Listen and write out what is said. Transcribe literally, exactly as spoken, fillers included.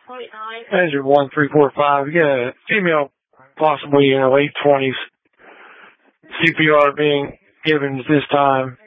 Engine one three four five. You got a female, possibly in her late twenties. C P R being given at this time.